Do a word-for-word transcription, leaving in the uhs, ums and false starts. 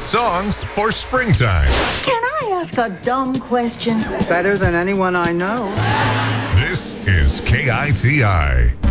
songs for springtime. Can I ask a dumb question? Better than anyone I know. This is K I T I.